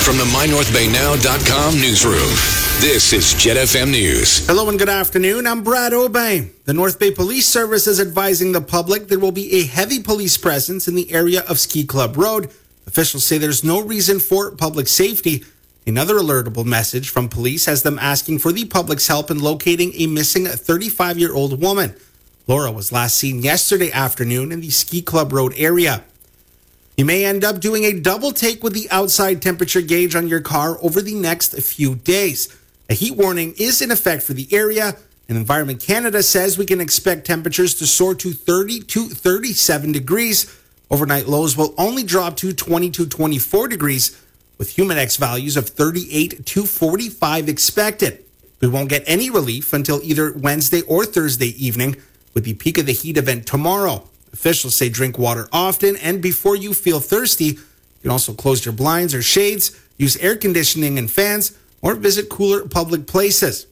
From the MyNorthBayNow.com newsroom, this is Jet FM News. Hello and good afternoon. I'm Brad Obey. The North Bay Police Service is advising the public there will be a heavy police presence in the area of Ski Club Road. Officials say there's no reason for public safety. Another alertable message from police has them asking for the public's help in locating a missing 35-year-old woman. Laura was last seen yesterday afternoon in the Ski Club Road area. You may end up doing a double take with the outside temperature gauge on your car over the next few days. A heat warning is in effect for the area, and Environment Canada says we can expect temperatures to soar to 30 to 37 degrees. Overnight lows will only drop to 20 to 24 degrees, with Humidex values of 38 to 45 expected. We won't get any relief until either Wednesday or Thursday evening, with the peak of the heat event tomorrow. Officials say drink water often, and before you feel thirsty, you can also close your blinds or shades, use air conditioning and fans, or visit cooler public places.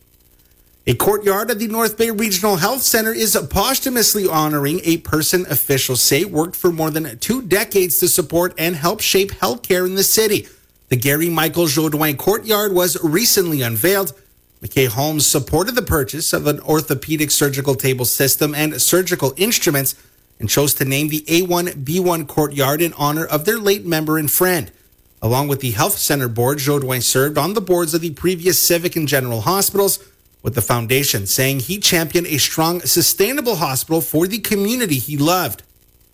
A courtyard at the North Bay Regional Health Center is posthumously honoring a person officials say worked for more than 2 decades to support and help shape healthcare in the city. The Gary Michael Jodoin Courtyard was recently unveiled. McKay Holmes supported the purchase of an orthopedic surgical table system and surgical instruments and chose to name the A1B1 Courtyard in honor of their late member and friend. Along with the Health Center Board, Jodoin served on the boards of the previous Civic and General Hospitals, with the foundation saying he championed a strong, sustainable hospital for the community he loved.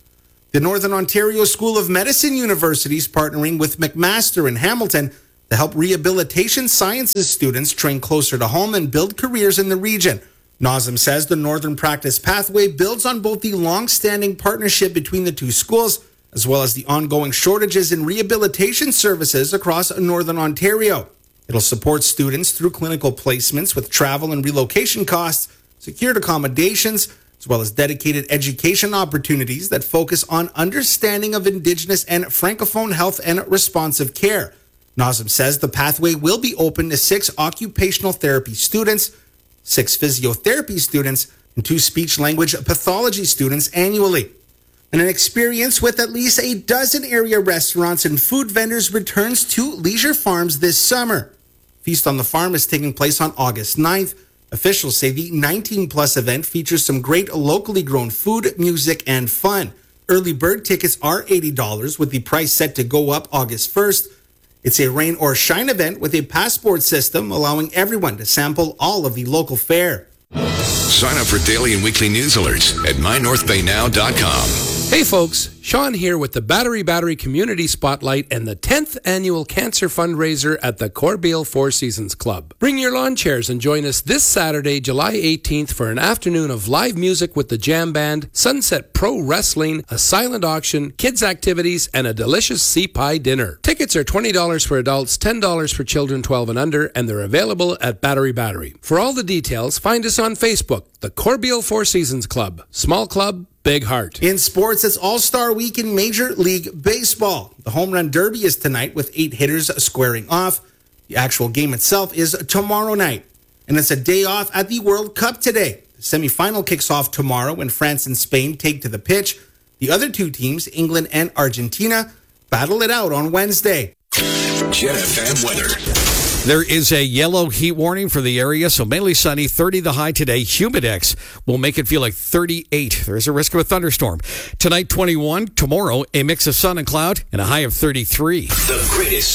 The Northern Ontario School of Medicine University is partnering with McMaster in Hamilton to help rehabilitation sciences students train closer to home and build careers in the region. Nazem says the Northern Practice Pathway builds on both the long-standing partnership between the two schools, as well as the ongoing shortages in rehabilitation services across Northern Ontario. It'll support students through clinical placements with travel and relocation costs, secured accommodations, as well as dedicated education opportunities that focus on understanding of Indigenous and Francophone health and responsive care. Nazem says the pathway will be open to 6 occupational therapy students, 6 physiotherapy students, and 2 speech-language pathology students annually. And an experience with at least a dozen area restaurants and food vendors returns to Leisure Farms this summer. Feast on the Farm is taking place on August 9th. Officials say the 19-plus event features some great locally grown food, music, and fun. Early bird tickets are $80, with the price set to go up August 1st. It's a rain or shine event with a passport system allowing everyone to sample all of the local fare. Sign up for daily and weekly news alerts at MyNorthBayNow.com. Hey folks, Sean here with the Battery Community Spotlight and the 10th annual cancer fundraiser at the Corbeil Four Seasons Club. Bring your lawn chairs and join us this Saturday, July 18th for an afternoon of live music with the Jam Band, Sunset Pro Wrestling, a silent auction, kids activities, and a delicious sea pie dinner. Tickets are $20 for adults, $10 for children 12 and under, and they're available at Battery. For all the details, find us on Facebook, the Corbeil Four Seasons Club. Small club, big heart. In sports, it's All-Star Week in Major League Baseball. The Home Run Derby is tonight with 8 hitters squaring off. The actual game itself is tomorrow night. And it's a day off at the World Cup today. The semifinal kicks off tomorrow when France and Spain take to the pitch. The other 2 teams, England and Argentina, battle it out on Wednesday. Jet FM weather. There is a yellow heat warning for the area, so mainly sunny, 30 the high today. Humidex will make it feel like 38. There is a risk of a thunderstorm. Tonight, 21. Tomorrow, a mix of sun and cloud and a high of 33. The greatest